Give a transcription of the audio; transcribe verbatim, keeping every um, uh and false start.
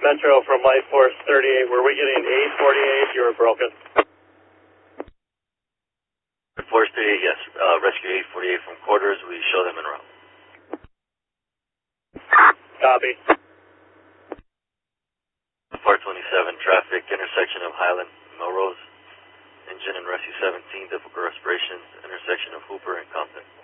Metro from Light Force thirty-eight, were we getting eight forty-eight? You were broken. Force thirty-eight, yes. Uh, rescue eight forty-eight from quarters. We show them en route. Copy. four twenty-seven, traffic, intersection of Highland, Melrose. Engine and rescue seventeen, difficult respiration, intersection of Hooper and Compton.